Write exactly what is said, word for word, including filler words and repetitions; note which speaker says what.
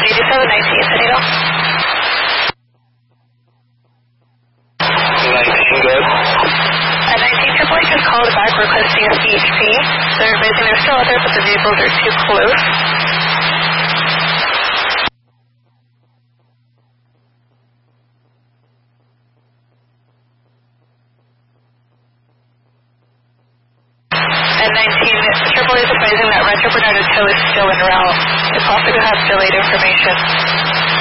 Speaker 1: eighty-seven nineteen, San Diego.
Speaker 2: nineteen, good.
Speaker 1: At nineteen, Triple H just called back requesting a C H P. They're advising they're still out there, but the vehicles are too close. At nineteen, Triple H is advising that Rancho Bernardo Tow is still en route. It's also going to have delayed information.